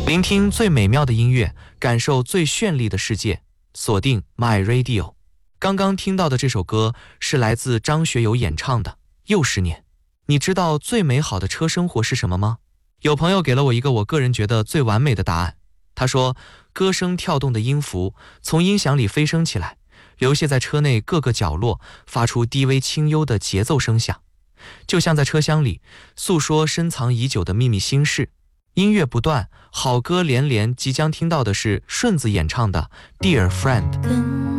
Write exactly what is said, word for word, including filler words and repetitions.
聆听最美妙的音乐，感受最绚丽的世界，锁定 My Radio。 刚刚听到的这首歌是来自张学友演唱的《又十年》。你知道最美好的车生活是什么吗？有朋友给了我一个我个人觉得最完美的答案。他说，歌声跳动的音符从音响里飞升起来，流泻在车内各个角落，发出低微清幽的节奏声响，就像在车厢里诉说深藏已久的秘密心事。音乐不断，好歌连连，即将听到的是顺子演唱的《Dear Friend》。